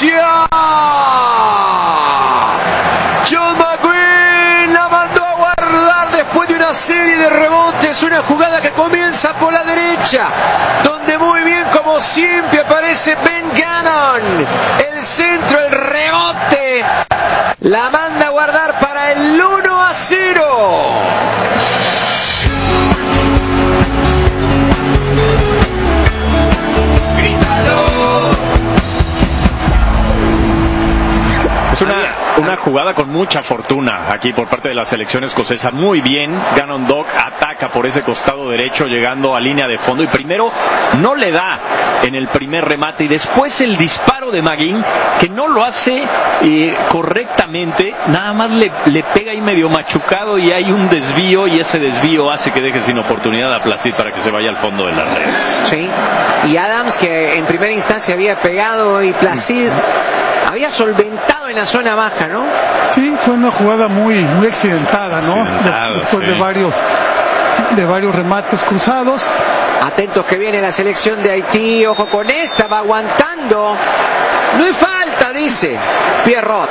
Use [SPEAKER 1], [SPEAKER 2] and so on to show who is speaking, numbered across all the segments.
[SPEAKER 1] Escocia. John McGuinn la mandó a guardar después de una serie de rebotes. Una jugada que comienza por la derecha, donde muy bien, como siempre, aparece Ben Gannon. El centro, el rebote, la manda a guardar para el 1-0.
[SPEAKER 2] Es una jugada con mucha fortuna aquí por parte de la selección escocesa. Muy bien, Gannon Dock ataca por ese costado derecho llegando a línea de fondo y primero no le da en el primer remate y después el disparo de McGuinn, que no lo hace correctamente, nada más le pega ahí medio machucado y hay un desvío y ese desvío hace que deje sin oportunidad a Placid para que se vaya al fondo de las redes.
[SPEAKER 1] Sí, y Adams, que en primera instancia había pegado, y Placid había solventado en la zona baja, ¿no?
[SPEAKER 3] Sí, fue una jugada muy accidentada, ¿no? Después
[SPEAKER 2] sí.
[SPEAKER 3] de varios remates cruzados.
[SPEAKER 1] Atentos que viene la selección de Haití. Ojo con esta, va aguantando. No hay falta, dice Pierrot.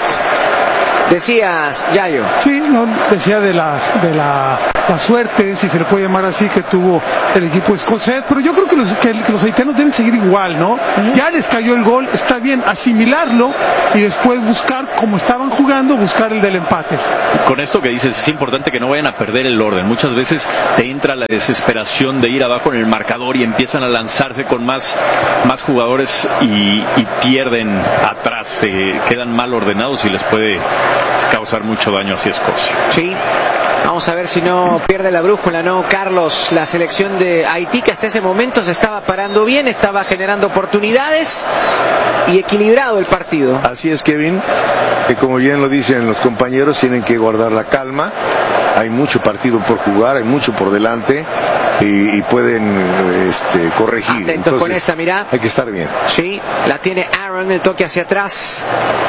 [SPEAKER 1] Decías, Yayo.
[SPEAKER 3] Sí, no, decía de la suerte, si se le puede llamar así, que tuvo el equipo escocés, pero yo creo que los haitianos deben seguir igual, ¿no? Ya les cayó el gol, está bien asimilarlo y después buscar, como estaban jugando, buscar el del empate.
[SPEAKER 2] Con esto que dices, es importante que no vayan a perder el orden. Muchas veces te entra la desesperación de ir abajo en el marcador y empiezan a lanzarse con más jugadores y pierden atrás, se quedan mal ordenados y les puede causar mucho daño hacia Escocia.
[SPEAKER 1] Sí, vamos a ver si no pierde la brújula, ¿no, Carlos? La selección de Haití, que hasta ese momento se estaba parando bien, estaba generando oportunidades y equilibrado el partido.
[SPEAKER 4] Así es, Kevin, que como bien lo dicen los compañeros, tienen que guardar la calma. Hay mucho partido por jugar, hay mucho por delante y pueden corregir.
[SPEAKER 1] Atentos. Entonces, con esta, mirá.
[SPEAKER 4] Hay que estar bien.
[SPEAKER 1] Sí, la tiene Aaron, el toque hacia atrás.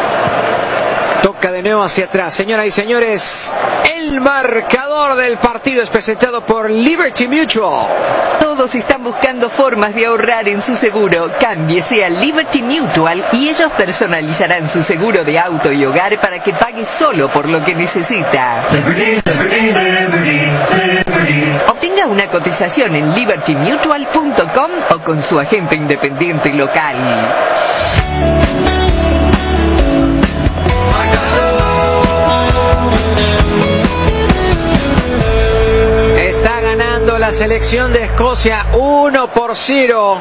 [SPEAKER 1] Toca de nuevo hacia atrás. Señoras y señores, el marcador del partido es presentado por Liberty Mutual.
[SPEAKER 5] Todos están buscando formas de ahorrar en su seguro. Cámbiese a Liberty Mutual y ellos personalizarán su seguro de auto y hogar para que pague solo por lo que necesita. Obtenga una cotización en libertymutual.com o con su agente independiente local.
[SPEAKER 1] Está ganando la selección de Escocia 1-0.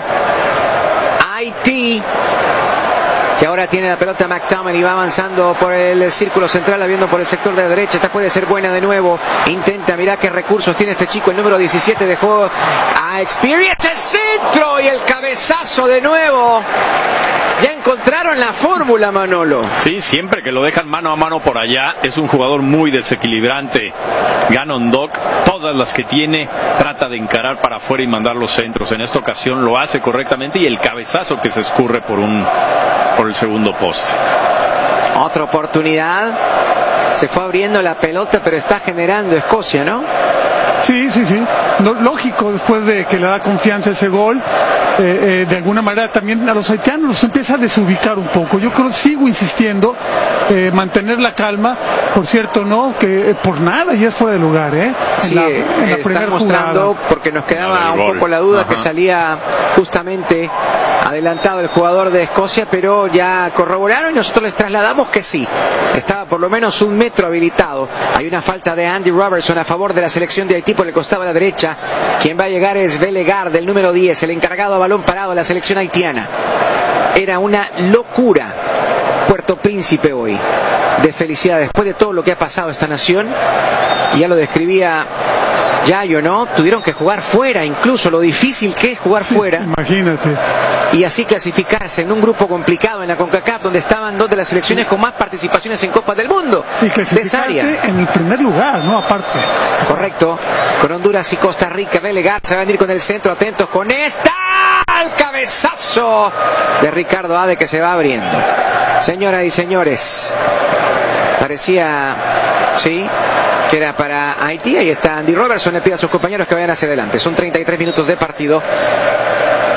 [SPEAKER 1] Haití, que ahora tiene la pelota McTominay, va avanzando por el círculo central, abriendo por el sector de la derecha. Esta puede ser buena de nuevo. Intenta, mirá qué recursos tiene este chico. El número 17 dejó a Experience el centro y el cabezazo de nuevo. Ya encontraron la fórmula, Manolo.
[SPEAKER 2] Sí, siempre que lo dejan mano a mano por allá, es un jugador muy desequilibrante. Gannon Dock, todas las que tiene, trata de encarar para afuera y mandar los centros. En esta ocasión lo hace correctamente y el cabezazo que se escurre por el segundo poste.
[SPEAKER 1] Otra oportunidad. Se fue abriendo la pelota, pero está generando Escocia, ¿no?
[SPEAKER 3] Sí. No, lógico, después de que le da confianza ese gol. De alguna manera también a los haitianos los empieza a desubicar un poco. Yo creo, sigo insistiendo, mantener la calma. Por cierto, no, que por nada ya es fuera de lugar, en la primera
[SPEAKER 1] mostrando
[SPEAKER 3] jugada.
[SPEAKER 1] Porque nos quedaba un poco la duda. Ajá. Que salía justamente adelantado el jugador de Escocia, pero ya corroboraron y nosotros les trasladamos que sí, estaba por lo menos 1 metro habilitado. Hay una falta de Andy Robertson a favor de la selección de Haití por el costado a la derecha. Quien va a llegar es Belegar, del número 10, el encargado a balón parado de la selección haitiana. Era una locura Puerto Príncipe hoy, de felicidad, después de todo lo que ha pasado esta nación. Ya lo describía Yayo, ¿no? Tuvieron que jugar fuera, incluso lo difícil que es jugar fuera.
[SPEAKER 3] Imagínate.
[SPEAKER 1] Y así clasificarse en un grupo complicado en la CONCACAF, donde estaban 2 de las selecciones con más participaciones en Copas del Mundo.
[SPEAKER 3] Y clasificarte en el primer lugar, ¿no? Aparte.
[SPEAKER 1] Correcto. Con Honduras y Costa Rica, Belegar se va a venir con el centro. Atentos con esta. El cabezazo de Ricardo Ade, que se va abriendo. Señoras y señores, parecía, sí, que era para Haití. Ahí está Andy Robertson, le pide a sus compañeros que vayan hacia adelante. Son 33 minutos de partido.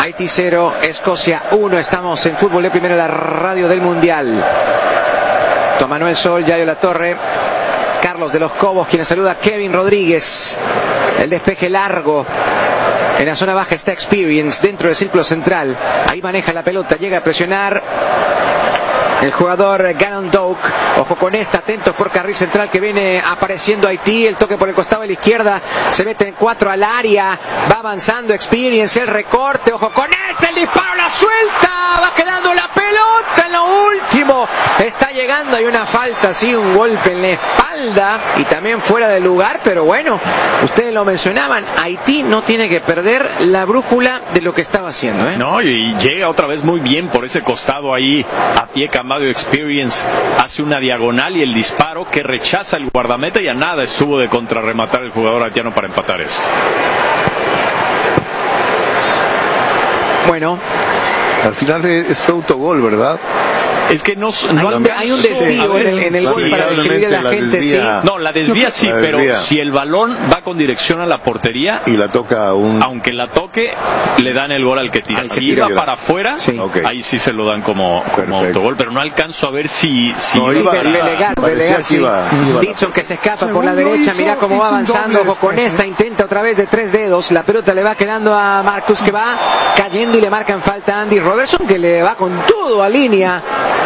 [SPEAKER 1] Haití 0, Escocia 1. Estamos en Fútbol de Primera, la radio del Mundial. Don Manuel Sol, Yayo Latorre, Carlos de los Cobos, quien saluda a Kevin Rodríguez. El despeje largo. En la zona baja está Experience, dentro del círculo central. Ahí maneja la pelota, llega a presionar el jugador Gannon Doak. Ojo con esta, atentos por carril central que viene apareciendo Haití. El toque por el costado de la izquierda, se mete en 4 al área, va avanzando Experience, el recorte, ojo con este, el disparo, la suelta, va quedando la pelota en lo último, está llegando, hay una falta, sí, un golpe en la espalda y también fuera de lugar, pero bueno, ustedes lo mencionaban, Haití no tiene que perder la brújula de lo que estaba haciendo, ¿eh?
[SPEAKER 2] No, y llega otra vez muy bien por ese costado ahí, a pie cambiado. Experience hace una diagonal y el disparo que rechaza el guardameta, y a nada estuvo de contrarrematar el jugador haitiano para empatar esto.
[SPEAKER 1] Bueno,
[SPEAKER 4] al final fue autogol, ¿verdad?
[SPEAKER 2] Es que no
[SPEAKER 1] hay un desvío en el gol para describir a la gente, sí.
[SPEAKER 2] No, la desvía sí, pero si el balón va con dirección a la portería
[SPEAKER 4] y la toca
[SPEAKER 2] aunque la toque, le dan el gol al que tira. Si iba para afuera, sí. Ahí sí se lo dan como autogol, pero no alcanzo a ver si
[SPEAKER 1] Belegar, sí. Dixon que se escapa por la derecha, mira cómo va avanzando, ojo con esta, intenta otra vez de 3 dedos, la pelota le va quedando a Marcus, que va cayendo y le marcan falta a Andy Robertson, que le va con todo a línea,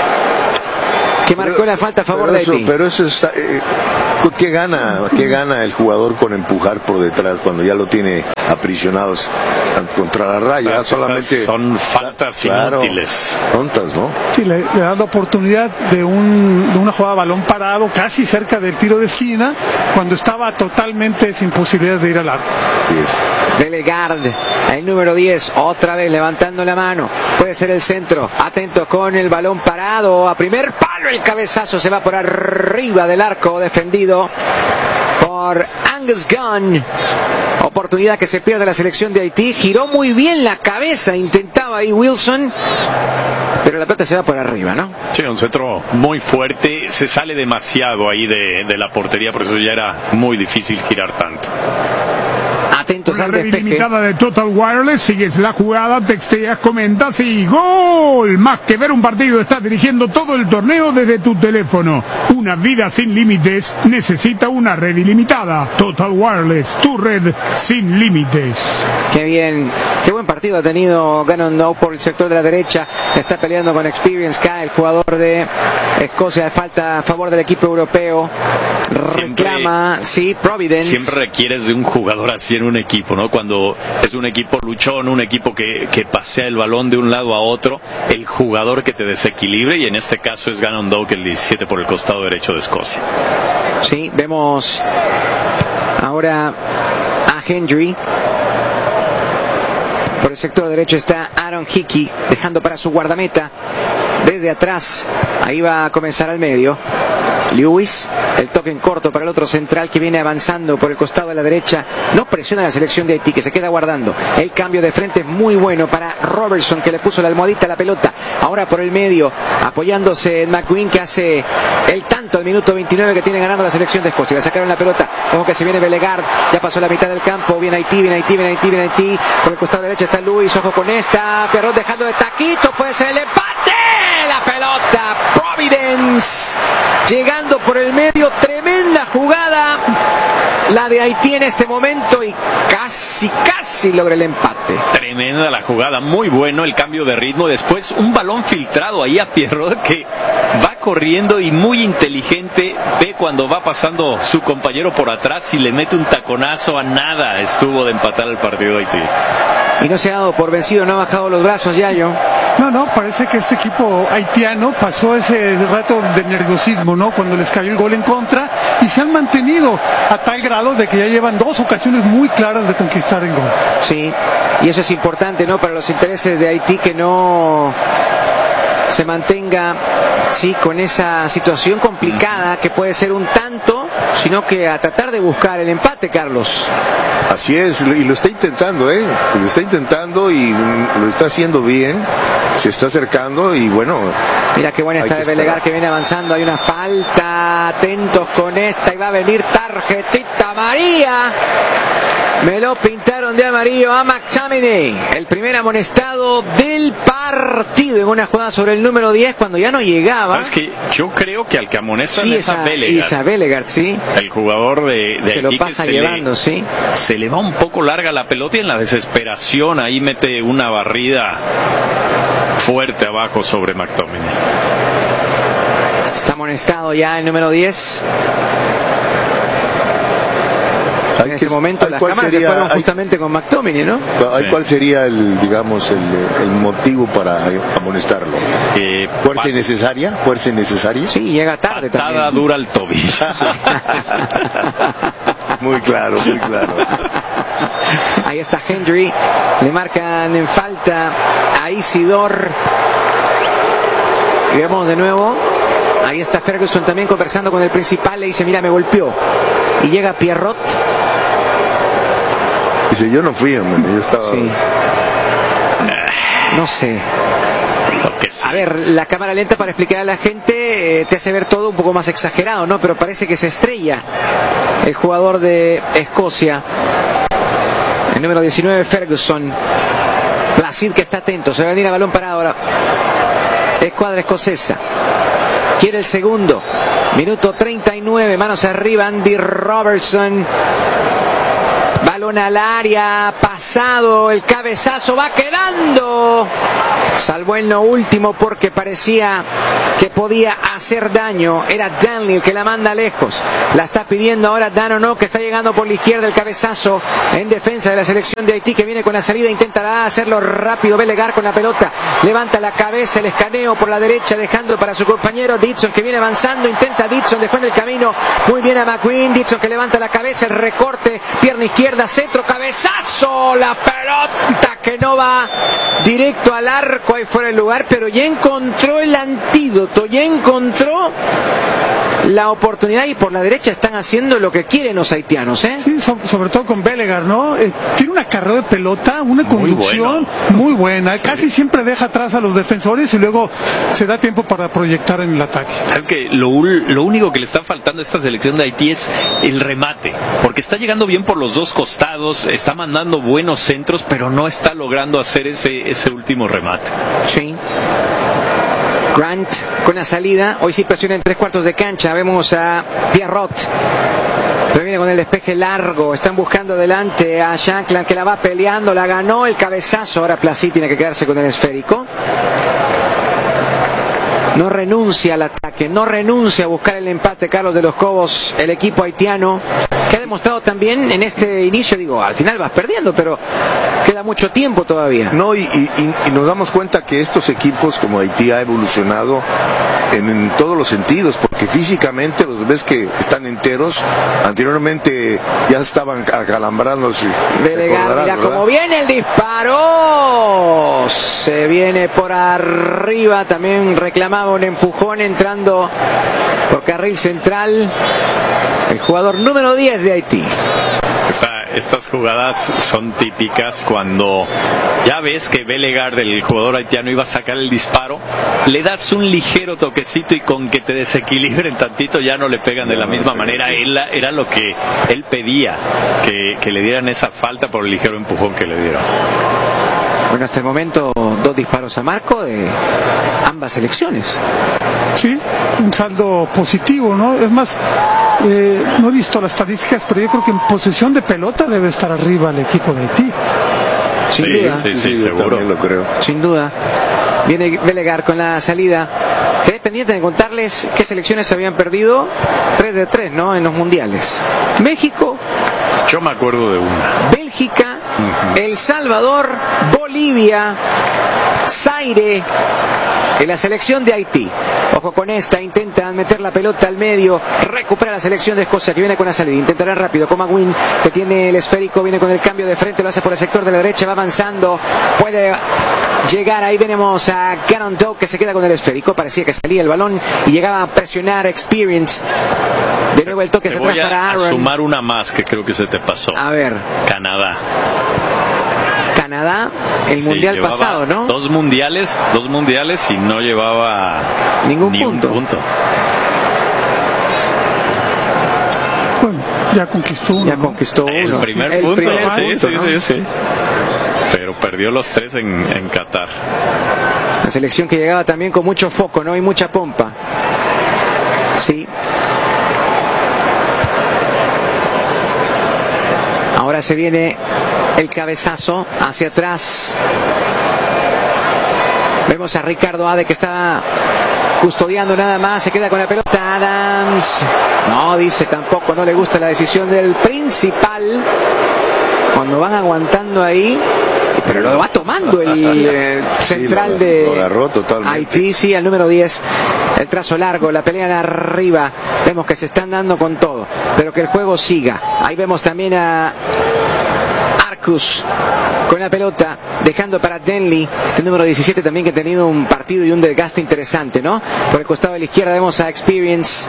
[SPEAKER 1] que marcó la falta a favor de Haití.
[SPEAKER 4] Pero eso está... ¿Qué gana el jugador con empujar por detrás cuando ya lo tiene aprisionados contra la raya? Solamente
[SPEAKER 2] son faltas inútiles,
[SPEAKER 4] tontas, ¿no?
[SPEAKER 3] Sí, le da la oportunidad de una jugada de balón parado casi cerca del tiro de esquina, cuando estaba totalmente sin posibilidades de ir al arco.
[SPEAKER 4] Yes.
[SPEAKER 1] Delegard, el número 10, otra vez levantando la mano, puede ser el centro, atento con el balón parado, a primer palo, el cabezazo se va por arriba del arco, defendido por Angus Gunn. Oportunidad que se pierde la selección de Haití, giró muy bien la cabeza, intentaba ahí Wilson, pero la pelota se va por arriba, ¿no?
[SPEAKER 2] Sí, un centro muy fuerte, se sale demasiado ahí de la portería, por eso ya era muy difícil girar tanto.
[SPEAKER 1] Atentos al
[SPEAKER 6] red
[SPEAKER 1] despeje.
[SPEAKER 6] ilimitada de Total Wireless, sigues la jugada, texteas, comentas y ¡gol! Más que ver un partido, estás dirigiendo todo el torneo desde tu teléfono. Una vida sin límites necesita una red ilimitada. Total Wireless, tu red sin límites.
[SPEAKER 1] Qué bien, qué buen partido ha tenido Gannon Doak por el sector de la derecha. Está peleando con Experience, cae el jugador de Escocia de falta a favor del equipo europeo. Reclama, sí, Providence.
[SPEAKER 2] Siempre requieres de un jugador así en un equipo, ¿no? Cuando es un equipo luchón, un equipo que pasea el balón de un lado a otro, el jugador que te desequilibre, y en este caso es Gannon Doak, el 17 por el costado derecho de Escocia.
[SPEAKER 1] Sí, vemos ahora a Hendry. Por el sector derecho está Aaron Hickey, dejando para su guardameta desde atrás. Ahí va a comenzar al medio Lewis, el toque en corto para el otro central que viene avanzando por el costado de la derecha. No presiona la selección de Haití, que se queda guardando. El cambio de frente es muy bueno para Robertson, que le puso la almohadita a la pelota. Ahora por el medio, apoyándose en McQueen, que hace el tanto al minuto 29 que tiene ganando la selección de Escocia. Le sacaron la pelota, ojo que se viene Belegar, ya pasó la mitad del campo. Viene Haití. Por el costado derecho está Lewis, ojo con esta. Perrot dejando de taquito, puede ser el empate. La pelota, Providence, llegando por el medio, tremenda jugada la de Haití en este momento, y casi logra el empate.
[SPEAKER 2] Tremenda la jugada, muy bueno el cambio de ritmo. Después un balón filtrado ahí a Pierrot, que va corriendo y muy inteligente, ve cuando va pasando su compañero por atrás y le mete un taconazo. A nada estuvo de empatar el partido de Haití.
[SPEAKER 1] Y no se ha dado por vencido, no ha bajado los brazos, Yayo.
[SPEAKER 3] No, parece que este equipo haitiano pasó ese rato de nerviosismo, ¿no? Cuando les cayó el gol en contra, y se han mantenido a tal grado de que ya llevan 2 ocasiones muy claras de conquistar el gol.
[SPEAKER 1] Sí, y eso es importante, ¿no? Para los intereses de Haití, que no se mantenga, sí, con esa situación complicada que puede ser un tanto, sino que a tratar de buscar el empate, Carlos.
[SPEAKER 4] Así es, y lo está intentando, lo está intentando y lo está haciendo bien, se está acercando y bueno.
[SPEAKER 1] Mira qué buena está de Belegar, que viene avanzando, hay una falta, atentos con esta, y va a venir tarjetita María. Me lo pintaron de amarillo a McTominay, el primer amonestado del partido en una jugada sobre el número 10 cuando ya no llegaba.
[SPEAKER 2] ¿Sabes qué? Yo creo que al que amonestan
[SPEAKER 1] sí,
[SPEAKER 2] es a Bellegarde.
[SPEAKER 1] A Bellegarde, sí.
[SPEAKER 2] El jugador de
[SPEAKER 1] se
[SPEAKER 2] Haití
[SPEAKER 1] lo pasa llevando, sí.
[SPEAKER 2] Se le va un poco larga la pelota y en la desesperación ahí mete una barrida fuerte abajo sobre McTominay.
[SPEAKER 1] Está amonestado ya el número 10. En ese momento las cámaras se fueron justamente con McTominay, ¿no?
[SPEAKER 4] ¿Cuál sería el motivo para amonestarlo? ¿Fuerza innecesaria? ¿Fuerza innecesaria?
[SPEAKER 1] Sí, llega tarde
[SPEAKER 2] patada
[SPEAKER 1] también.
[SPEAKER 2] dura al tobillo.
[SPEAKER 4] Muy claro, muy claro.
[SPEAKER 1] Ahí está Hendry. Le marcan en falta a Isidor. Y vemos de nuevo. Ahí está Ferguson también conversando con el principal. Le dice, mira, me golpeó. Y llega Pierrot.
[SPEAKER 4] Dice, yo no fui, hombre, yo estaba...
[SPEAKER 1] Sí. No sé. A ver, la cámara lenta para explicar a la gente te hace ver todo un poco más exagerado, ¿no? Pero parece que se estrella el jugador de Escocia. El número 19, Ferguson. Placid que está atento. Se va a venir a balón parado ahora. Escuadra escocesa. Quiere el segundo. Minuto 39. Manos arriba. Andy Robertson. Balón al área. Pasado. El cabezazo va quedando. Salvó en lo último porque parecía que podía hacer daño. Era Danley el que la manda lejos. La está pidiendo ahora Dano, que está llegando por la izquierda. El cabezazo en defensa de la selección de Haití que viene con la salida. Intentará hacerlo rápido. Bellegarde con la pelota. Levanta la cabeza. El escaneo por la derecha dejando para su compañero Dixon que viene avanzando. Intenta Dixon. Dejó en el camino muy bien a McQueen. Dixon que levanta la cabeza. El recorte. Pierna izquierda. Centro. Cabezazo. La pelota que no va directo al arco. Ahí fuera el lugar, pero ya encontró el antídoto, ya encontró la oportunidad y por la derecha están haciendo lo que quieren los haitianos, ¿eh?
[SPEAKER 3] Sí, sobre todo con Bellegarde, ¿no? Tiene una carrera de pelota, una conducción muy buena. Sí. Casi siempre deja atrás a los defensores y luego se da tiempo para proyectar en el ataque.
[SPEAKER 2] Creo que lo único que le está faltando a esta selección de Haití es el remate, porque está llegando bien por los dos costados, está mandando buenos centros, pero no está logrando hacer ese último remate.
[SPEAKER 1] Sí. Grant con la salida. Hoy sí presiona en 3/4 de cancha. Vemos a Pierrot. Pero viene con el despeje largo. Están buscando delante a Shankland que la va peleando. La ganó el cabezazo. Ahora Placid tiene que quedarse con el esférico. No renuncia al ataque. No renuncia a buscar el empate, Carlos de los Cobos. El equipo haitiano que ha demostrado también en este inicio. Digo, al final vas perdiendo, pero queda mucho tiempo todavía.
[SPEAKER 4] No, y nos damos cuenta que estos equipos como Haití ha evolucionado en todos los sentidos, porque físicamente los ves que están enteros. Anteriormente ya estaban acalambrados.
[SPEAKER 1] Bellegarde, mira cómo viene el disparo. Se viene por arriba. También reclamaba un empujón entrando por carril central el jugador número 10 de Haití.
[SPEAKER 2] Estas jugadas son típicas cuando ya ves que Bellegarde, el jugador haitiano, iba a sacar el disparo, le das un ligero toquecito y con que te desequilibren tantito ya no le pegan de la misma manera. Era lo que él pedía, que le dieran esa falta por el ligero empujón que le dieron.
[SPEAKER 1] Bueno, hasta el momento 2 disparos a marco de ambas selecciones.
[SPEAKER 3] Sí, un saldo positivo, ¿no? Es más, no he visto las estadísticas, pero yo creo que en posesión de pelota debe estar arriba el equipo de Haití.
[SPEAKER 1] Sin duda.
[SPEAKER 2] Sí, seguro.
[SPEAKER 4] Lo creo.
[SPEAKER 1] Sin duda. Viene Bellegarde con la salida. Quedé pendiente de contarles qué selecciones se habían perdido. 3 de 3, ¿no? En los mundiales. México.
[SPEAKER 2] Yo me acuerdo de una.
[SPEAKER 1] Bélgica. El Salvador. Bolivia. Zaire. En la selección de Haití. Ojo con esta, intentan meter la pelota al medio, recupera la selección de Escocia que viene con la salida, intentará rápido con McQueen que tiene el esférico, viene con el cambio de frente, lo hace por el sector de la derecha, va avanzando, puede llegar, ahí venimos a Gannon Doak que se queda con el esférico, parecía que salía el balón y llegaba a presionar Experience, de nuevo el toque se atrás para Aaron.
[SPEAKER 2] Voy a sumar una más que creo que se te pasó.
[SPEAKER 1] A ver.
[SPEAKER 2] Canadá,
[SPEAKER 1] el mundial pasado, ¿no?
[SPEAKER 2] 2 mundiales y no llevaba
[SPEAKER 1] ningún punto.
[SPEAKER 3] Bueno, Ya conquistó uno.
[SPEAKER 1] Ya conquistó uno.
[SPEAKER 2] El primer
[SPEAKER 1] El
[SPEAKER 2] punto,
[SPEAKER 1] primer
[SPEAKER 2] sí,
[SPEAKER 1] punto,
[SPEAKER 2] sí,
[SPEAKER 1] ¿no?
[SPEAKER 2] sí. Pero perdió los 3 en Qatar.
[SPEAKER 1] La selección que llegaba también con mucho foco, ¿no? Y mucha pompa. Sí. Ahora se viene el cabezazo hacia atrás. Vemos a Ricardo Ade que está custodiando nada más, se queda con la pelota. Adams no, dice tampoco, no le gusta la decisión del principal cuando van aguantando ahí, pero lo va tomando el central
[SPEAKER 4] lo agarró totalmente.
[SPEAKER 1] Haití, sí, al número 10. El trazo largo, la pelea en arriba, vemos que se están dando con todo, pero que el juego siga. Ahí vemos también a Arcus con la pelota, dejando para Denley, este número 17 también, que ha tenido un partido y un desgaste interesante, ¿no? Por el costado de la izquierda vemos a Experience,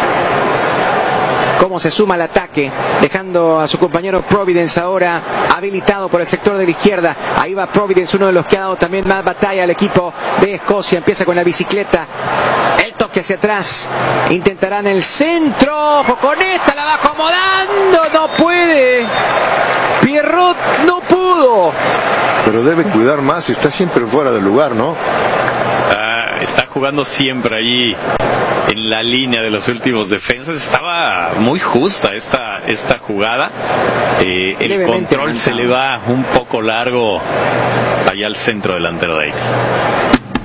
[SPEAKER 1] cómo se suma al ataque, dejando a su compañero Providence ahora habilitado por el sector de la izquierda. Ahí va Providence, uno de los que ha dado también más batalla al equipo de Escocia. Empieza con la bicicleta, el toque hacia atrás, intentarán el centro, ojo con esta, la va acomodando, no puede, Pierrot no pudo.
[SPEAKER 4] Pero debe cuidar más, está siempre fuera del lugar, ¿no?
[SPEAKER 2] Está jugando siempre ahí en la línea de los últimos defensas. Estaba muy justa esta jugada. El control se le va un poco largo allá al centro delantero de Haití.